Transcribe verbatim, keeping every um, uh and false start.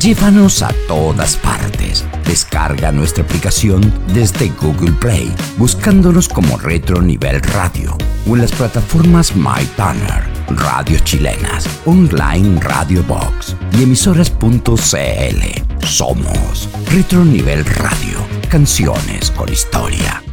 Llévanos a todas partes. Descarga nuestra aplicación desde Google Play, buscándonos como Retro Nivel Radio o en las plataformas MyTuner, Radio Chilenas, Online Radio Box y emisoras punto c l. Somos Retro Nivel Radio, canciones con historia.